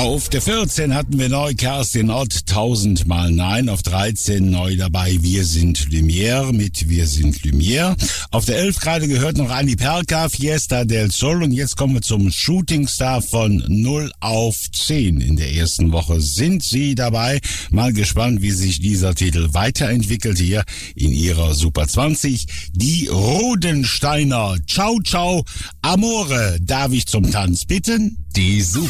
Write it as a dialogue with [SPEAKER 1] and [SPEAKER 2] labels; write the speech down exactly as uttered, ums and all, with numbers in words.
[SPEAKER 1] Auf der vierzehn hatten wir neu Kerstin Ott, tausendmal Nein. Auf dreizehn neu dabei Wir sind Lumière mit Wir sind Lumière. Auf der elf gerade gehört noch Andy Perka, Fiesta del Sol. Und jetzt kommen wir zum Shootingstar von null auf zehn. In der ersten Woche sind sie dabei. Mal gespannt, wie sich dieser Titel weiterentwickelt hier in ihrer Super zwanzig. Die Rodensteiner. Ciao, ciao, Amore. Darf ich zum Tanz bitten?
[SPEAKER 2] Die Super